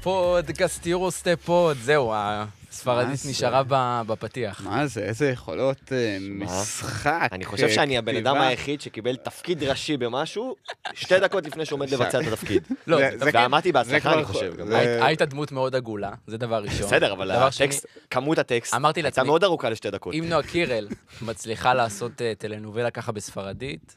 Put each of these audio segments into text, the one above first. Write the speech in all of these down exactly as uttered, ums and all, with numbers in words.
פודקאסט יורוסטי פוד, זהו, הספרדית נשארה בפתיח. מה זה, איזה יכולות משחק. אני חושב שאני הבן אדם היחיד שקיבל תפקיד ראשי במשהו, שתי דקות לפני שעומד לבצע את התפקיד. לא, ועמדתי בהצלחה, אני חושב. היית דמות מאוד עגולה, זה דבר ראשון. בסדר, אבל כמות הטקסט הייתה מאוד ארוכה לשתי דקות. אם נועה קירל מצליחה לעשות טלנובלה ככה בספרדית,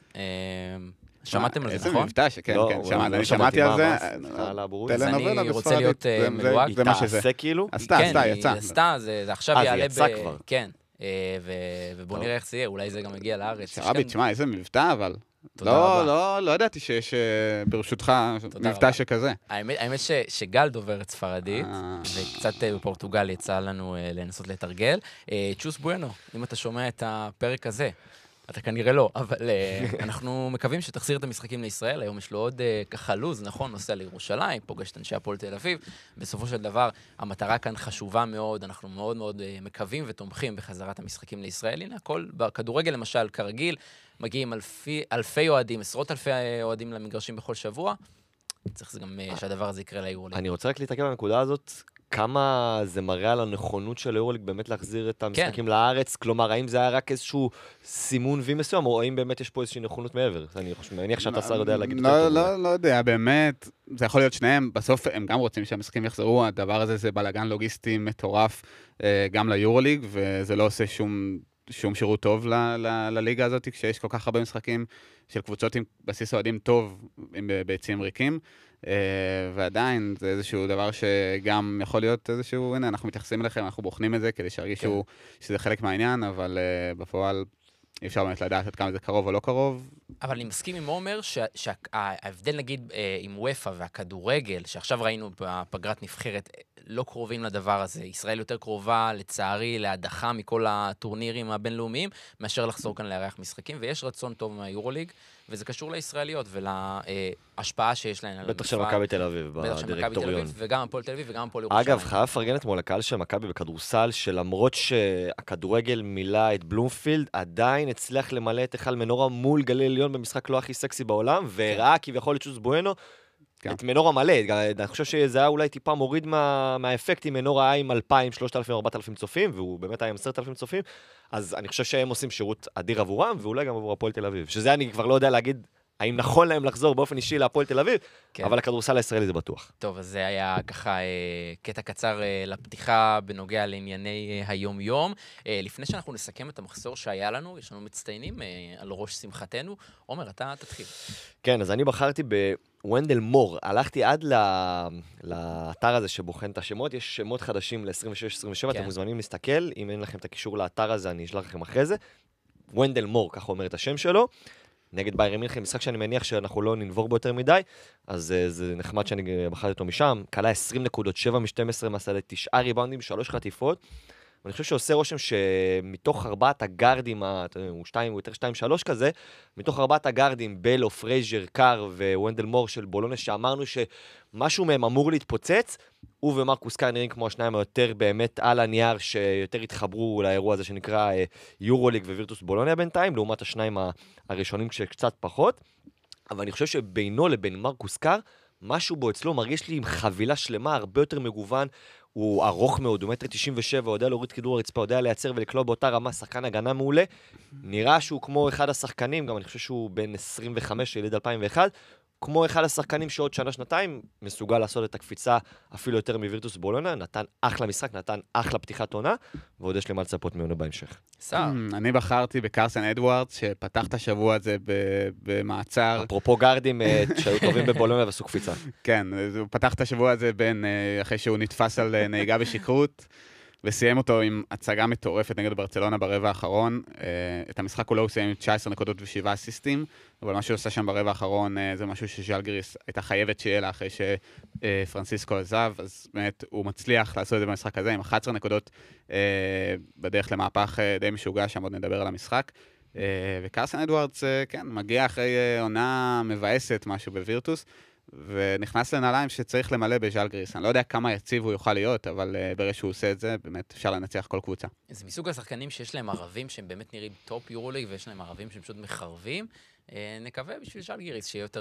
שמעתם על זה, נכון? איזה מבטא שכן, כן, אני שמעתי על זה. טלנובלה בספרדית, רוצה להיות מדויק. זה מה שזה. עשה כאילו? עשתה, עשתה, יצא. עשתה, זה עכשיו אה, יעלה זה יצא כבר. כן, ובואו נראה איך זה יהיה, אולי זה גם יגיע לארץ. שרבי, תשמע, איזה מבטא, אבל... לא, לא, לא ידעתי שיש ברשותך מבטא שכזה. האמת שגל דוברת ספרדית, וקצת בפורטוגל יצא לנו לנסות לתרגל. צ'וס בואנו, אם אתה שומע את הפרק הזה, אתה כנראה לא, אבל אנחנו מקווים שתחזיר את המשחקים לישראל. היום יש לו עוד ככה לוז, נכון? נוסע לירושלים, פוגש את אנשי הפועל תל אביב. בסופו של דבר, המטרה כאן חשובה מאוד, אנחנו מאוד מאוד מקווים ותומכים בחזרת המשחקים לישראל. הנה, הכל בכדורגל למשל, כרגיל, מגיעים אלפי, אלפי אוהדים, עשרות אלפי אוהדים למגרשים בכל שבוע. צריך גם שהדבר הזה יקרה ליורוליג. אני רוצה רק להתעכב על הנקודה הזאת, כמה זה מראה על הנכונות של היורוליג באמת להחזיר את המשחקים לארץ, כלומר, האם זה היה רק איזשהו סימון וי מסוים, או האם באמת יש פה איזושהי נכונות מעבר? אני מניח שאתה שר יודע להגיד יותר טוב. לא, לא יודע, באמת, זה יכול להיות שניהם, בסוף הם גם רוצים שהמשחקים יחזרו, הדבר הזה זה בלגן לוגיסטי מטורף גם ליורוליג, וזה לא עושה שום... שום שירות טוב ל- ל- לליגה הזאת, כשיש כל כך הרבה משחקים של קבוצות עם בסיס אוהדים טוב, עם ביציעים ריקים, ועדיין זה איזשהו דבר שגם יכול להיות איזשהו, הנה, אנחנו מתייחסים אליכם, אנחנו בוחנים את זה, כדי שירגישו שזה חלק מהעניין, אבל בפועל אי אפשר באמת לדעת עד כמה זה קרוב או לא קרוב. אבל אני מסכים עם עומר שההבדל נגיד עם וופא והכדורגל, שעכשיו ראינו בפגרת נבחרת, לא קרובים לדבר הזה. ישראל יותר קרובה, לצערי, להדחה מכל הטורנירים הבינלאומיים, מאשר לחזור כאן לארח משחקים, ויש רצון טוב מהיורוליג, וזה קשור לישראליות ולהשפעה שיש להן על המפעל. בטח של מכבי תל אביב, בדירקטוריון. וגם הפועל תל אביב וגם הפועל ירושלים. אגב, חייב לפרגן אתמול לקהל של מכבי בכדורסל, שלמרות שהכדורגל מילא את בלומפילד, עדיין הצליח למלא את היכל מנורה מול גליל עליון במשחק לא הכי סקסי בעולם, והראה כביכול את צ'וס בואנו, את מנורה מלא. אני חושב שזה היה אולי טיפה מוריד מהאפקט עם מנורה היה עם אלפיים, שלושת אלפים, ארבעת אלפים צופים, והוא באמת היה עם עשרת אלפים צופים, אז אני חושב שהם עושים שירות אדיר עבורם, ואולי גם עבור הפועל תל אביב. שזה אני כבר לא יודע להגיד האם נכון להם לחזור באופן אישי להפועל תל אביב, אבל הכדורסל הישראלי זה בטוח. טוב, אז זה היה ככה קטע קצר לפתיחה בנוגע לענייני היום-יום. לפני שאנחנו נסכם את המחזור שהיה לנו, יש לנו מצטיינים על ראש שמחתנו. עומר, אתה תתחיל. כן, אז אני בחרתי בוונדל מור. הלכתי עד לאתר הזה שבוחן את השמות. יש שמות חדשים ל-עשרים ושש עשרים ושבע, אתם מוזמנים להסתכל. אם אין לכם את הקישור לאתר הזה, אני אשלח לכם אחרי זה. וונדל מור, ככה אומר את השם שלו. נגד ביירן מינכן, משחק שאני מניח שאנחנו לא ננבור בו יותר מדי, אז זה נחמד שאני בחרתי אותו משם, קלה עשרים נקודות, שבע משתים עשרה מסעדה, תשעה ריבאונדים, שלוש חטיפות, ואני חושב שעושה רושם שמתוך ארבעת הגארדים, הוא שתיים, הוא יותר שתיים שלוש כזה, מתוך ארבעת הגארדים, בלו, פרייזר, קאר וונדל מור של בולונה, שאמרנו שמשהו מהם אמור להתפוצץ, הוא ומרקוס קאר נראים כמו השניים היותר באמת על הנייר, שיותר התחברו לאירוע הזה שנקרא יורוליג ווירטוס בולוניה בינתיים, לעומת השניים הראשונים שקצת פחות, אבל אני חושב שבינו לבין מרקוס קאר, משהו בו אצלו מרגיש לי עם חבילה שלמה, הרבה יותר מגוון, הוא ארוך מאוד, הוא מטר תשעים ושבע, הוא יודע להוריד כדור הרצפה, הוא יודע לייצר ולקלוע באותה רמה, שחקן הגנה מעולה, נראה שהוא כמו אחד השחקנים, גם אני חושב שהוא בין עשרים וחמש, יליד אלפיים ואחת, כמו אחד השחקנים שעוד שנה-שנתיים מסוגל לעשות את הקפיצה אפילו יותר מווירטוס בולונה, נתן אחלה משחק, נתן אחלה פתיחת עונה, ועוד יש למה לצפות ממנו בהמשך. אני בחרתי בקרסן אדוארדס, שפתח את השבוע הזה במעצר. אפרופו גארדים שהיו טובים בבולונה ועשו קפיצה. כן, הוא פתח את השבוע הזה אחרי שהוא נתפס על נהיגה בשכרות, וסיים אותו עם הצגה מטורפת נגד ברצלונה ברבע האחרון. את המשחק כולו הוא סיים עם תשע עשרה נקודות ושבעה אסיסטים, אבל מה שהוא עושה שם ברבע האחרון זה משהו שז'אלגיריס הייתה חייבת שיהיה לה אחרי שפרנסיסקו עזב, אז באמת הוא מצליח לעשות את זה במשחק הזה עם אחת עשרה נקודות בדרך למהפך די משוגע, שם עוד נדבר על המשחק. וקרסן אדוארדס, כן, מגיע אחרי עונה מבאסת משהו בווירטוס, ונכנס לנעליים שצריך למלא בז'אלגיריס. אני לא יודע כמה יציב הוא יוכל להיות, אבל ברגע שהוא עושה את זה, באמת אפשר לנצח כל קבוצה. זה מסוג השחקנים שיש להם ערבים שהם באמת נראים טופ יורוליג, ויש להם ערבים שהם פשוט מחרבים. נקווה בשביל ז'אלגיריס שיהיה יותר